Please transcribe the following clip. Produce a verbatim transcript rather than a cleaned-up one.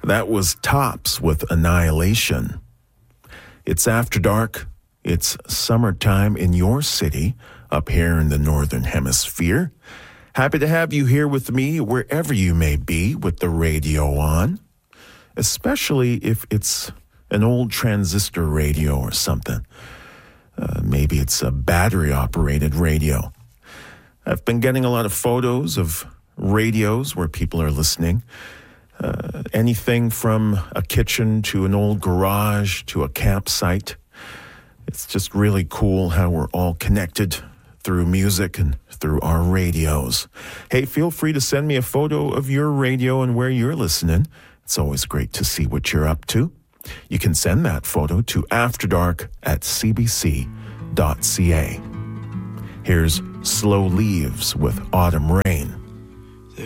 That was Tops with Annihilation. It's after dark. It's summertime in your city up here in the Northern Hemisphere. Happy to have you here with me wherever you may be with the radio on, especially if it's an old transistor radio or something. Uh, maybe it's a battery-operated radio. I've been getting a lot of photos of radios where people are listening. Uh, anything from a kitchen to an old garage to a campsite. It's just really cool how we're all connected through music and through our radios. Hey, feel free to send me a photo of your radio and where you're listening. It's always great to see what you're up to. You can send that photo to afterdark at c b c dot c a. Here's Slow Leaves with Autumn Rain.